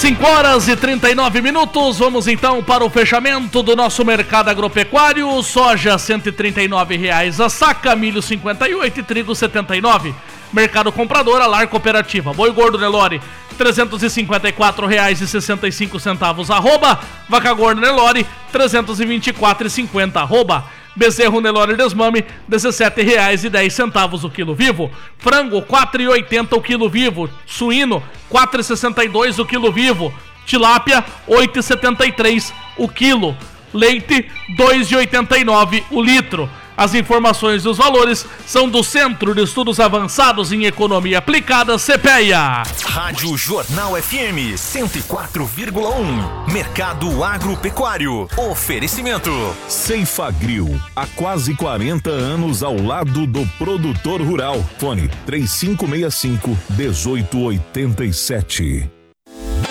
5h39, vamos então para o fechamento do nosso mercado agropecuário. Soja R$ 139 a saca, milho 58 e trigo 79. Mercado comprador, Alar Cooperativa. Boi gordo Nelore R$ 354,65 arroba. Vaca gorda Nelore R$ 324,50 arroba. Bezerro Nelore Desmame R$ 17,10 o quilo vivo. Frango R$ 4,80 o quilo vivo. Suíno R$ 4,62 o quilo vivo. Tilápia R$ 8,73 o quilo. Leite R$ 2,89 o litro. As informações e os valores são do Centro de Estudos Avançados em Economia Aplicada, CPEA. Rádio Jornal FM 104,1. Mercado Agropecuário. Oferecimento Ceifagrill, há quase 40 anos ao lado do produtor rural. Fone 3565-1887.